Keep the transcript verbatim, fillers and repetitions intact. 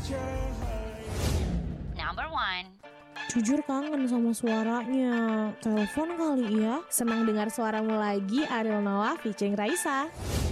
Number one. Jujur kangen sama suaranya. Telepon kali ya. Senang dengar suaramu lagi, Ariel Noah featuring Raisa.